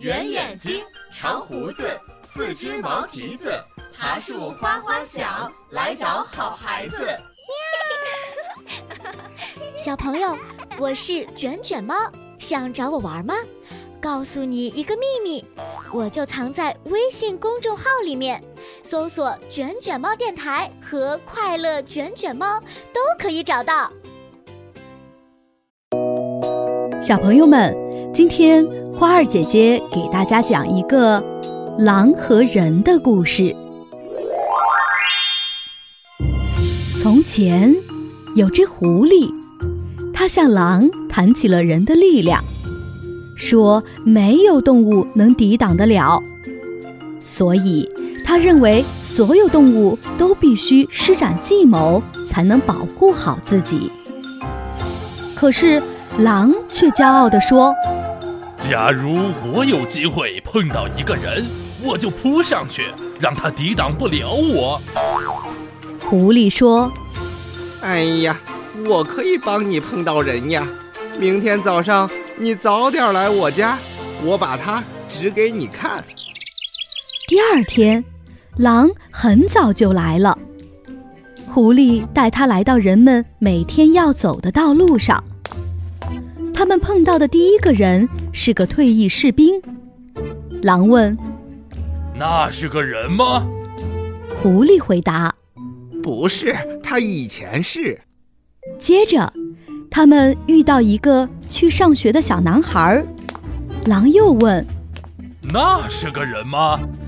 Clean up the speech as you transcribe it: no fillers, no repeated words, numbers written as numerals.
圆眼睛，长胡子，四只毛蹄子，爬树哗哗响，来找好孩子。 小朋友，我是卷卷猫，想找我玩吗？告诉你一个秘密，我就藏在微信公众号里面，搜索卷卷猫电台和快乐卷卷猫都可以找到。 小朋友们，今天花儿姐姐给大家讲一个狼和人的故事。从前有只狐狸，它向狼谈起了人的力量，说没有动物能抵挡得了，所以他认为所有动物都必须施展计谋才能保护好自己。可是狼却骄傲地说， 假如我有机会碰到一个人，我就扑上去，让他抵挡不了我。 狐狸说， 哎呀，我可以帮你碰到人呀，明天早上你早点来我家，我把它指给你看。 第二天，狼很早就来了，狐狸带他来到人们每天要走的道路上。他们碰到的第一个人是个退役士兵。狼问， 那是个人吗？ 狐狸回答， 不是，他以前是。 接着他们遇到一个去上学的小男孩。狼又问， 那是个人吗？